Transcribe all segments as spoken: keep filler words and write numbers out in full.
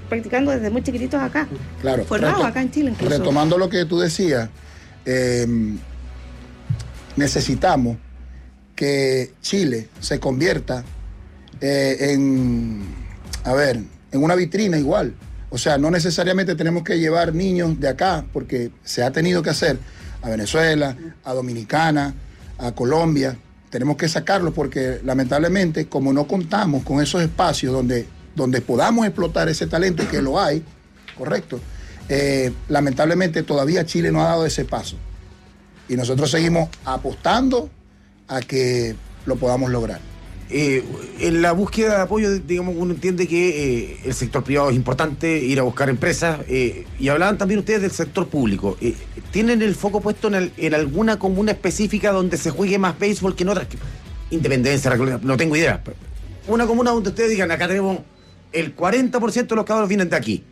practicando desde muy chiquititos acá. Claro. Formados acá en Chile incluso. Retomando lo que tú decías, eh, necesitamos que Chile se convierta eh, en, a ver, en una vitrina igual. O sea, no necesariamente tenemos que llevar niños de acá, porque se ha tenido que hacer a Venezuela, a Dominicana, a Colombia. Tenemos que sacarlos porque lamentablemente, como no contamos con esos espacios donde, donde podamos explotar ese talento, que lo hay, correcto, eh, lamentablemente todavía Chile no ha dado ese paso. Y nosotros seguimos apostando a que lo podamos lograr. Eh, en la búsqueda de apoyo, digamos, uno entiende que eh, el sector privado es importante, ir a buscar empresas, eh, y hablaban también ustedes del sector público. Eh, ¿Tienen el foco puesto en, el, en alguna comuna específica donde se juegue más béisbol que en otras? Independencia, no tengo idea. Una comuna donde ustedes digan, acá tenemos el cuarenta por ciento de los cabros vienen de aquí.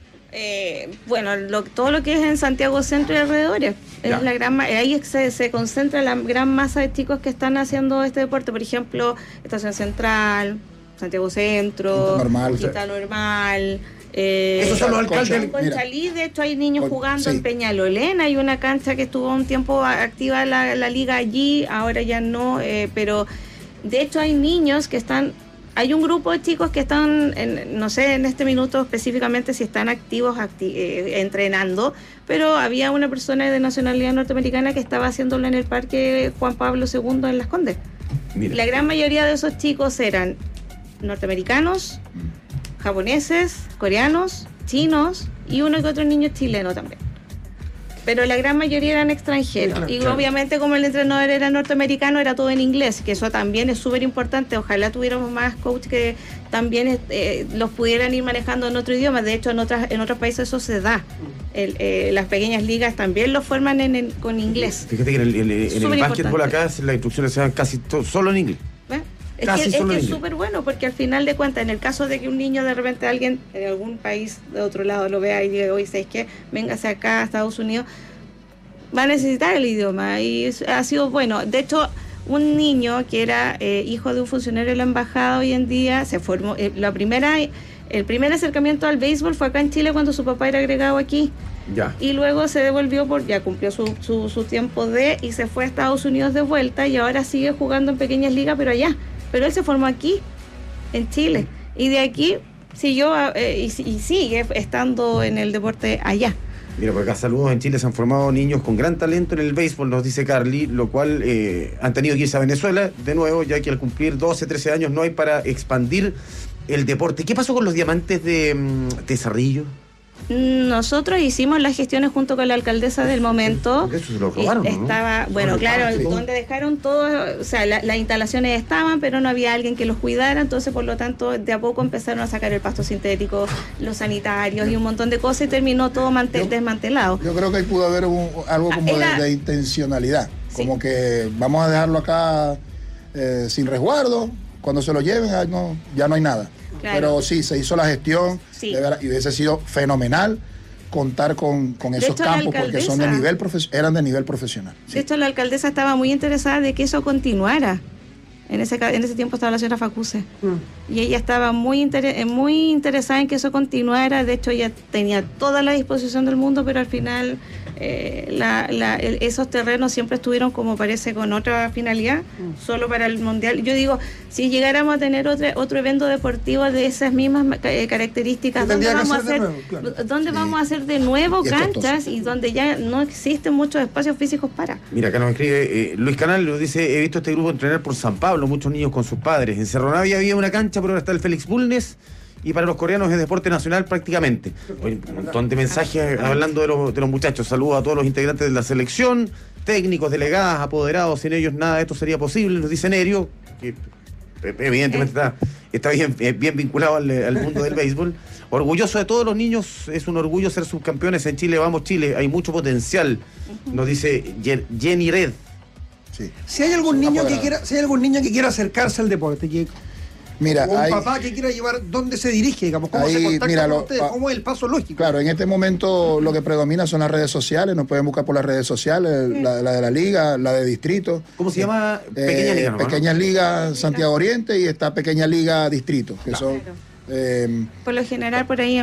Eh, bueno, lo, todo lo que es en Santiago Centro y alrededores, es la gran, ahí se, se concentra la gran masa de chicos que están haciendo este deporte. Por ejemplo, Estación Central, Santiago Centro, Normal, Quinta Normal. Eh, Esos son los alcaldes. En Conchalí, de hecho, hay niños Con, jugando sí. en Peñalolén. Hay una cancha que estuvo un tiempo activa la, la liga allí, ahora ya no, eh, pero de hecho hay niños que están. Hay un grupo de chicos que están, en, no sé en este minuto específicamente si están activos acti- eh, entrenando, pero había una persona de nacionalidad norteamericana que estaba haciéndolo en el Parque Juan Pablo segundo en Las Condes. Mira. La gran mayoría de esos chicos eran norteamericanos, japoneses, coreanos, chinos y uno que otro niño chileno también. Pero la gran mayoría eran extranjeros. Claro, y claro. Obviamente como el entrenador era norteamericano, era todo en inglés, que eso también es súper importante. Ojalá tuviéramos más coaches que también eh, los pudieran ir manejando en otro idioma. De hecho, en otras en otros países eso se da. El, eh, las pequeñas ligas también lo forman en, en, con inglés. Fíjate que en el, en, en el básquetbol acá las instrucciones se dan casi to, solo en inglés. ¿Eh? Es Casi que es que es súper bueno, porque al final de cuentas, en el caso de que un niño de repente alguien en algún país de otro lado lo vea y diga, oye, ¿sabes qué? Véngase acá a Estados Unidos, va a necesitar el idioma y ha sido bueno. De hecho, un niño que era eh, hijo de un funcionario de la embajada hoy en día se formó, eh, la primera, el primer acercamiento al béisbol fue acá en Chile cuando su papá era agregado aquí. Ya. Y luego se devolvió por, ya cumplió su, su, su tiempo de, y se fue a Estados Unidos de vuelta y ahora sigue jugando en pequeñas ligas, pero allá. Pero él se formó aquí, en Chile, y de aquí siguió eh, y, y sigue estando en el deporte allá. Mira, por acá saludos, en Chile se han formado niños con gran talento en el béisbol, nos dice Carly, lo cual eh, han tenido que irse a Venezuela, de nuevo, ya que al cumplir doce, trece años no hay para expandir el deporte. ¿Qué pasó con los diamantes de, de Cerrillo? Nosotros hicimos las gestiones junto con la alcaldesa del momento. Porque eso se lo robaron, estaba, ¿no? bueno, no, claro, sí. donde dejaron todo, o sea, la, las instalaciones estaban, pero no había alguien que los cuidara, entonces por lo tanto de a poco empezaron a sacar el pasto sintético, los sanitarios y un montón de cosas y terminó todo mantel, yo, desmantelado. Yo creo que ahí pudo haber un, algo como Era, de, de intencionalidad, sí. Como que vamos a dejarlo acá eh, sin resguardo, cuando se lo lleven ya no, ya no hay nada. Claro. Pero sí, se hizo la gestión, sí. De verdad, y hubiese sido fenomenal contar con, con esos hecho, campos porque son de nivel profe- eran de nivel profesional. De sí. hecho, la alcaldesa estaba muy interesada de que eso continuara. En ese, en ese tiempo estaba la señora Facuse. Mm. Y ella estaba muy, inter- muy interesada en que eso continuara. De hecho, ella tenía toda la disposición del mundo, pero al final eh, la, la, el, esos terrenos siempre estuvieron, como parece, con otra finalidad, mm. solo para el mundial. Yo digo, si llegáramos a tener otro, otro evento deportivo de esas mismas eh, características, ¿dónde, vamos a, hacer, nuevo, claro. ¿dónde sí. vamos a hacer de nuevo y canchas y donde ya no existen muchos espacios físicos para? Mira, acá nos escribe eh, Luis Canal, lo dice, he visto este grupo entrenar por San Pablo, muchos niños con sus padres. En Cerro Navia había una cancha, pero ahora está el Félix Bulnes, y para los coreanos es deporte nacional prácticamente. Oye, un montón de mensajes hablando de los, de los muchachos. Saludos a todos los integrantes de la selección, técnicos, delegadas, apoderados. Sin ellos nada de esto sería posible, nos dice Nerio, que evidentemente está, está bien, bien vinculado al, al mundo del béisbol. Orgulloso de todos los niños, es un orgullo ser subcampeones en Chile. Vamos Chile, hay mucho potencial, nos dice Jenny Red. Sí. Si hay algún niño que quiera, si hay algún niño que quiera acercarse al deporte, que mira, o un hay, papá que quiera llevar, ¿dónde se dirige? Digamos, ¿cómo ahí, se contacta mira, con lo, ustedes? ¿Cómo es el paso lógico? Claro, en este momento lo que predomina son las redes sociales, nos pueden buscar por las redes sociales, sí. la, la de la liga, la de distrito. ¿Cómo se llama? Eh, Pequeña Liga, ¿no? Pequeña Liga Santiago Oriente y está Pequeña Liga Distrito, que claro. son... Eh, por lo general por ahí